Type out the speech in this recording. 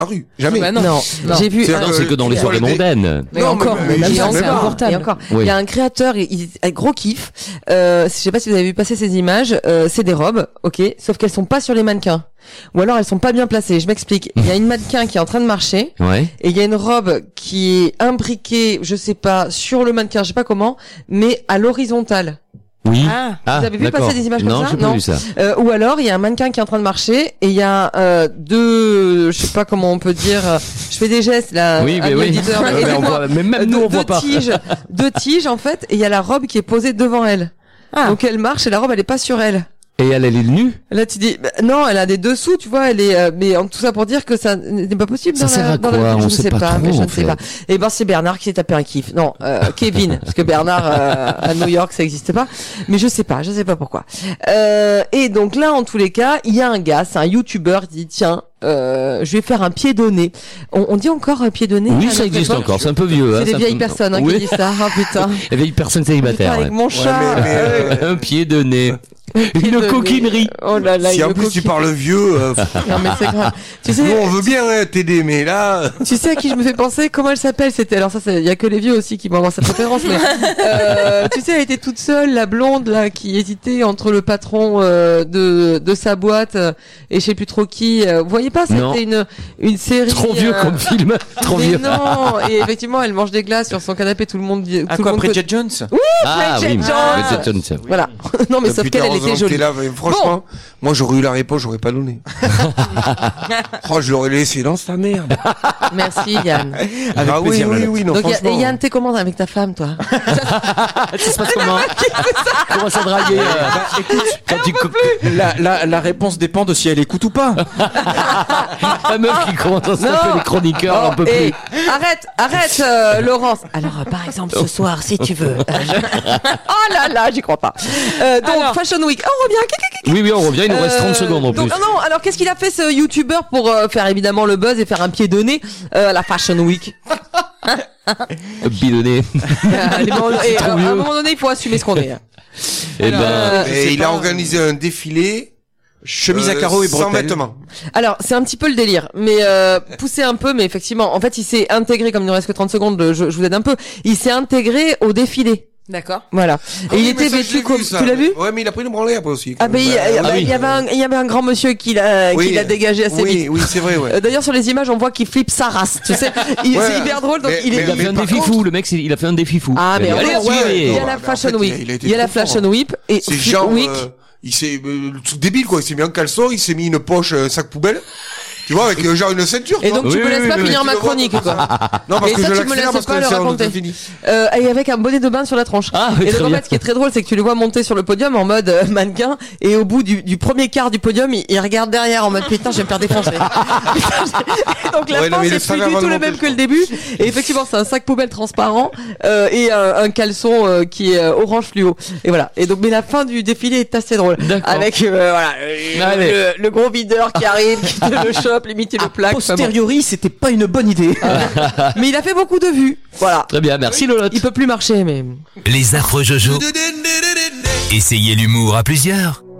rue. Jamais. Bah non. J'ai vu. C'est que dans les soirées mondaines. Mais encore, c'est insupportable. Et encore. Oui. Il y a un créateur, il a gros kiff. Je sais pas si vous avez vu passer ces images. C'est des robes, ok, sauf qu'elles sont pas sur les mannequins. Ou alors elles sont pas bien placées. Je m'explique. Il y a une mannequin qui est en train de marcher. Ouais. Et il y a une robe qui est imbriquée, je sais pas, sur le mannequin, je sais pas comment, mais à l'horizontale. Oui. Vous avez vu d'accord. passer des images comme non, ça? j'ai pas vu ça. Ou alors il y a un mannequin qui est en train de marcher et il y a deux, je sais pas comment on peut dire, je fais des gestes là. Oui, mais à oui. l'éditeur, là, Mais on voit- mais même nous, on voit pas. deux tiges en fait, et il y a la robe qui est posée devant elle. Donc elle marche et la robe elle est pas sur elle. Et elle est nue? Là tu dis non, elle a des dessous, tu vois, elle est mais tout ça pour dire que ça n'est pas possible Ça dans sert la à dans quoi? la On je sait sais pas pas, trop, mais je en ne sais fait. pas. Et ben c'est Bernard qui s'est tapé un kiff. Non, Kevin, parce que Bernard à New York ça existait pas, mais je sais pas pourquoi. Et donc là en tous les cas, il y a un gars, c'est un YouTuber qui dit tiens, je vais faire un pied de nez. On dit encore pied de nez? Oui, à ça notre existe époque encore. C'est un peu vieux. C'est hein, des un vieilles peu- personnes Oui. qui disent ça. Oh putain. Les vieilles personnes célibataires. Putain, avec ouais. mon chat. mais, Un pied de nez. pied Une de coquinerie. nez. Oh là là. Si en une plus tu coquine- parles vieux, Non mais c'est grave. Tu sais, nous on veut bien t'aider, mais là, tu sais à qui je me fais penser? Comment elle s'appelle? C'était, alors ça, il y a que les vieux aussi qui vont avoir cette référence, mais, tu sais, elle était toute seule, la blonde, là, qui hésitait entre le patron, de sa boîte, et je sais plus trop qui. Vous voyez pas? Non. C'était une série. Trop vieux comme film. Trop mais vieux. non. Et effectivement, elle mange des glaces sur son canapé, tout le monde dit, À tout quoi, le monde Bridget Jones? Ah Bridget oui. Jones. Bridget Jones. Voilà. Non, mais sauf putain, qu'elle, elle heureusement était que jolie. t'es là, mais franchement, moi j'aurais eu la réponse, j'aurais pas donné. Oh, je l'aurais laissé dans sa merde. Merci, Yann. Avec Ah oui, plaisir, oui, Lalotte. oui, non, Donc, franchement. et Yann, t'es comment avec ta femme, toi? Ça se passe comment? Comment ça draguer quand tu La réponse dépend de si elle écoute ou pas. la meuf qui commence à se taper Non. les chroniqueurs un peu Et plus. arrête, Laurence. Alors, par exemple, ce soir, si tu veux. Oh là là, j'y crois pas. Donc, Alors. Fashion Week. On revient. Oui, on revient, il nous reste 30 secondes en plus. Donc, non, alors qu'est-ce qu'il a fait ce YouTuber pour faire évidemment le buzz et faire un pied de nez à la Fashion Week? Bidonné. Et, trop à un vieux. moment donné, il faut assumer ce qu'on est. Eh ben, Et il a organisé un défilé. Chemise à carreaux et sans bretelles. vêtements. Alors, c'est un petit peu le délire, mais poussé un peu, mais effectivement, en fait, il s'est intégré, comme il ne reste que 30 secondes, je vous aide un peu, il s'est intégré au défilé. D'accord. Voilà. Ah Et il oui, était mais ça, je vêtu l'ai comme, vu, ça. tu l'as vu? Ouais, mais il a pris une branlée après aussi. Ah, ben, il oui. il y avait un grand monsieur qui l'a dégagé assez oui, vite. Oui, c'est vrai, ouais. D'ailleurs, sur les images, on voit qu'il flippe sa race, tu sais. C'est Ouais. hyper drôle, donc Mais- il est, il a fait un par défi contre- fou, le mec, il a fait un défi fou. Ah, mais Il a dit, ouais, allez, ouais, suivez. il y a Ouais, la mais Fashion en fait, Week. il a été Il y a la trop fort, Fashion Week et C'est genre, Week. il s'est, le truc débile, quoi. Il s'est mis en caleçon, il s'est mis une poche, sac poubelle. Tu vois, avec genre une ceinture. Et quoi. donc, tu Oui, me laisses oui, pas oui, finir Tu ma le vois chronique, comme quoi. ça. Non, parce Et que ça, je tu me l'accélère laisses parce pas que le c'est raconter. fini. Et avec un bonnet de bain sur la tronche. Ah, oui, et donc très en bien. fait, ce qui est très drôle, c'est que tu le vois monter sur le podium en mode mannequin, et au bout du premier quart du podium, il regarde derrière en mode putain, je vais me faire défoncer. Et donc la Ouais, non, fin, mais c'est le plus salaire du va tout le monter, même je que le crois. début. Et effectivement, c'est un sac poubelle transparent et un caleçon qui est orange fluo. Et voilà. Et donc, mais la fin du défilé est assez drôle. D'accord. Avec voilà Allez. le gros videur qui arrive, qui te le chope, limite il le plaque. Enfin, bon. Posteriori, c'était pas une bonne idée. Mais il a fait beaucoup de vues. Voilà. Très bien, merci Lolotte. Il peut plus marcher, mais. Les affreux Jojo. Essayez l'humour à plusieurs.